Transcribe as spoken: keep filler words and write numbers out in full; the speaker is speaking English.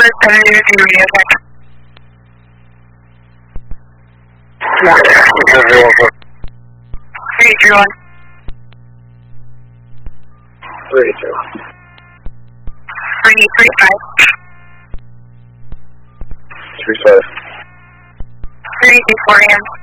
seven zero zero radio check. Three three one. Three two. Three three five. Three five. Three two four a.m.